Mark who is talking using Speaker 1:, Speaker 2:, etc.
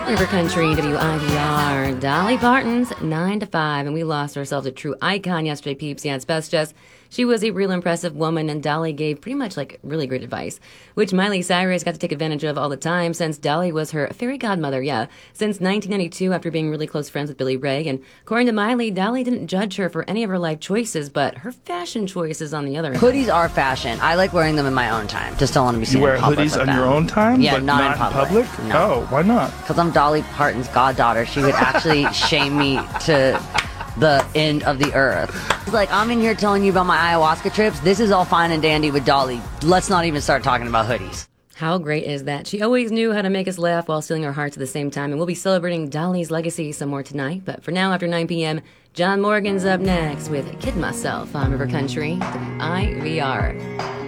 Speaker 1: River Country, WIVR, Dolly Parton's 9 to 5, and we lost ourselves a true icon yesterday, peeps. Yeah, it's best just. She was a real impressive woman, and Dolly gave pretty much like really great advice, which Miley Cyrus got to take advantage of all the time since Dolly was her fairy godmother, since 1992 after being really close friends with Billy Ray. And according to Miley, Dolly didn't judge her for any of her life choices, but her fashion choices on the other hand.
Speaker 2: Hoodies are fashion. I like wearing them in my own time. Just don't want to be seen
Speaker 3: You wear
Speaker 2: in public
Speaker 3: hoodies
Speaker 2: with
Speaker 3: on your
Speaker 2: them.
Speaker 3: own time,
Speaker 2: Yeah,
Speaker 3: but
Speaker 2: not in public. No.
Speaker 3: Oh, why not?
Speaker 2: Because I'm Dolly Parton's goddaughter. She would actually shame me to the end of the earth. It's like, I'm in here telling you about my ayahuasca trips. This is all fine and dandy with Dolly. Let's not even start talking about hoodies.
Speaker 1: How great is that? She always knew how to make us laugh while stealing our hearts at the same time, and we'll be celebrating Dolly's legacy some more tonight. But for now, after 9 p.m., John Morgan's up next with Kid Myself on River Country, WIVR.